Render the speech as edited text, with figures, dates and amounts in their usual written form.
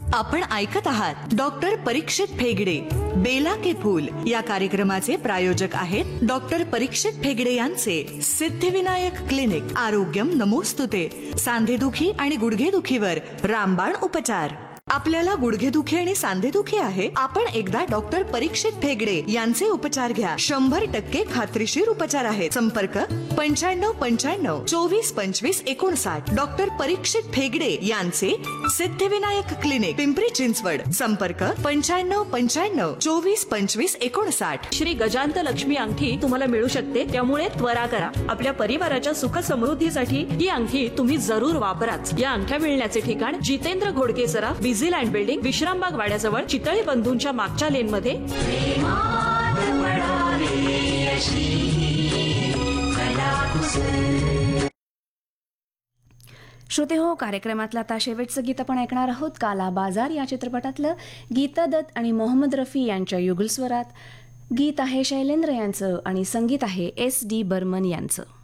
आपण ऐकत आहात डॉक्टर परीक्षित फेगडे, बेला के फूल या कार्यक्रमाचे प्रायोजक आहेत डॉक्टर परीक्षित फेगडे यांचे सिद्धिविनायक क्लिनिक. आरोग्यम नमोस्तुते. सांधेदुखी आणि गुडघेदुखीवर रामबाण उपचार. आपल्याला गुडघेदुखी आणि सांधेदुखी आहे, आपण एकदा डॉक्टर परीक्षित फेगडे यांचे उपचार घ्या. 100% खात्रीशीर उपचार आहेत. संपर्क 9595 24 25 59. डॉक्टर परीक्षित फेगडे यांचे सिद्धिविनायक क्लिनिक, पिंपरी चिंचवड. संपर्क 9595 24 25 59. श्री गजांत लक्ष्मी अंगठी तुम्हाला मिळू शकते, त्यामुळे त्वरा करा. आपल्या परिवाराच्या सुख समृद्धीसाठी ही अंगठी तुम्ही जरूर वापराच. या अंगठ्या मिळण्याचे ठिकाण जितेंद्र घोडके सराफ, झीलँड बिल्डिंग, विश्रामबाग वाड्याजवळ, चितळी बंधूंच्या मागच्या लेन मध्ये. श्रोते हो, कार्यक्रमातलं आता शेवटचं गीत आपण ऐकणार आहोत. काला बाजार या चित्रपटातलं. गीता दत्त आणि मोहम्मद रफी यांच्या युगल स्वरात. गीत आहे शैलेंद्र यांचं आणि संगीत आहे S.D. बर्मन यांचं.